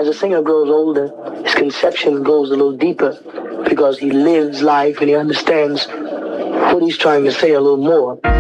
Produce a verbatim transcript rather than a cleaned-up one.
as a singer grows older, his conception goes a little deeper because he lives life and he understands what he's trying to say a little more.